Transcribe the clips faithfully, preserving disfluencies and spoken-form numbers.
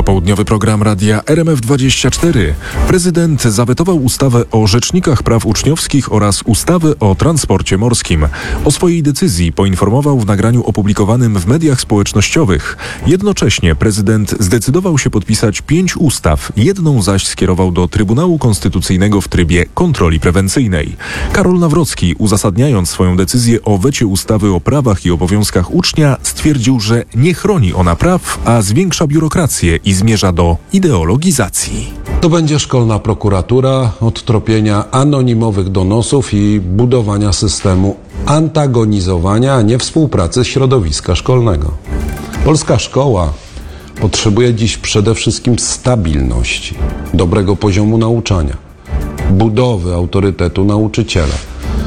Popołudniowy program radia R M F dwadzieścia cztery. Prezydent zawetował ustawę o rzecznikach praw uczniowskich oraz ustawę o transporcie morskim. O swojej decyzji poinformował w nagraniu opublikowanym w mediach społecznościowych. Jednocześnie prezydent zdecydował się podpisać pięć ustaw, jedną zaś skierował do Trybunału Konstytucyjnego w trybie kontroli prewencyjnej. Karol Nawrocki, uzasadniając swoją decyzję o wecie ustawy o prawach i obowiązkach ucznia, stwierdził, że nie chroni ona praw, a zwiększa biurokrację i zmierza do ideologizacji. To będzie szkolna prokuratura od tropienia anonimowych donosów i budowania systemu antagonizowania, a nie współpracy środowiska szkolnego. Polska szkoła potrzebuje dziś przede wszystkim stabilności, dobrego poziomu nauczania, budowy autorytetu nauczyciela,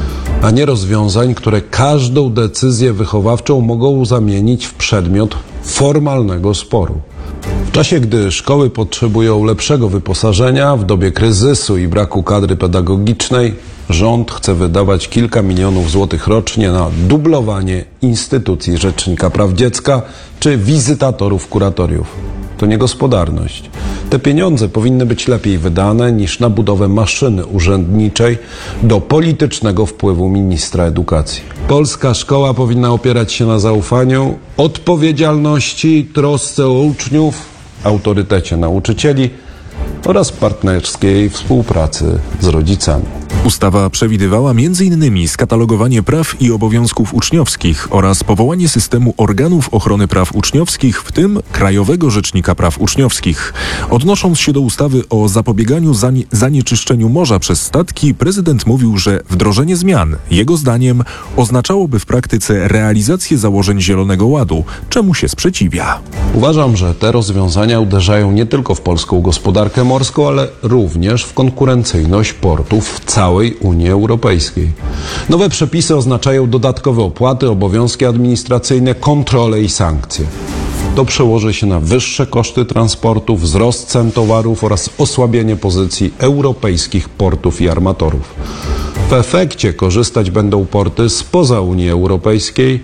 a nie rozwiązań, które każdą decyzję wychowawczą mogą zamienić w przedmiot formalnego sporu. W czasie, gdy szkoły potrzebują lepszego wyposażenia, w dobie kryzysu i braku kadry pedagogicznej, rząd chce wydawać kilka milionów złotych rocznie na dublowanie instytucji Rzecznika Praw Dziecka czy wizytatorów kuratoriów. To niegospodarność. Te pieniądze powinny być lepiej wydane niż na budowę maszyny urzędniczej do politycznego wpływu ministra edukacji. Polska szkoła powinna opierać się na zaufaniu, odpowiedzialności, trosce o uczniów, autorytecie nauczycieli oraz partnerskiej współpracy z rodzicami. Ustawa przewidywała między innymi skatalogowanie praw i obowiązków uczniowskich oraz powołanie systemu organów ochrony praw uczniowskich, w tym Krajowego Rzecznika Praw Uczniowskich. Odnosząc się do ustawy o zapobieganiu zanie- zanieczyszczeniu morza przez statki, prezydent mówił, że wdrożenie zmian, jego zdaniem, oznaczałoby w praktyce realizację założeń Zielonego Ładu, czemu się sprzeciwia. Uważam, że te rozwiązania uderzają nie tylko w polską gospodarkę morską, ale również w konkurencyjność portów w całej Unii Europejskiej. Nowe przepisy oznaczają dodatkowe opłaty, obowiązki administracyjne, kontrole i sankcje. To przełoży się na wyższe koszty transportu, wzrost cen towarów oraz osłabienie pozycji europejskich portów i armatorów. W efekcie korzystać będą porty spoza Unii Europejskiej,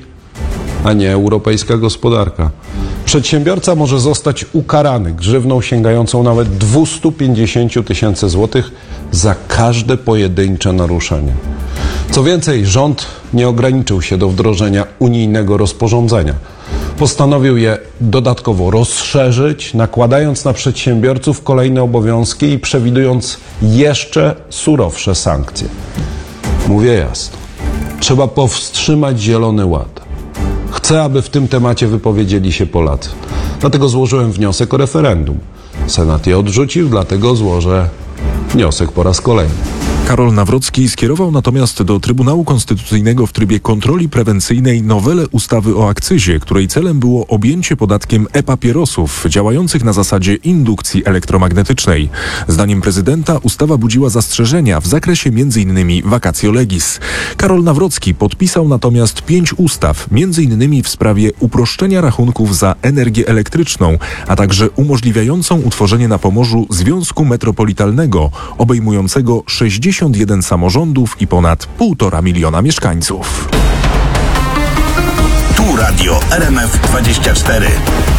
a nie europejska gospodarka. Przedsiębiorca może zostać ukarany grzywną sięgającą nawet dwieście pięćdziesiąt tysięcy złotych za każde pojedyncze naruszenie. Co więcej, rząd nie ograniczył się do wdrożenia unijnego rozporządzenia. Postanowił je dodatkowo rozszerzyć, nakładając na przedsiębiorców kolejne obowiązki i przewidując jeszcze surowsze sankcje. Mówię jasno, trzeba powstrzymać Zielony Ład. Chcę, aby w tym temacie wypowiedzieli się Polacy. Dlatego złożyłem wniosek o referendum. Senat je odrzucił, dlatego złożę wniosek po raz kolejny. Karol Nawrocki skierował natomiast do Trybunału Konstytucyjnego w trybie kontroli prewencyjnej nowelę ustawy o akcyzie, której celem było objęcie podatkiem e-papierosów działających na zasadzie indukcji elektromagnetycznej. Zdaniem prezydenta ustawa budziła zastrzeżenia w zakresie między innymi vacatio legis. Karol Nawrocki podpisał natomiast pięć ustaw, między innymi w sprawie uproszczenia rachunków za energię elektryczną, a także umożliwiającą utworzenie na Pomorzu związku metropolitalnego obejmującego sześćdziesiąt jeden samorządów i ponad półtora miliona mieszkańców. Tu radio R M F dwadzieścia cztery.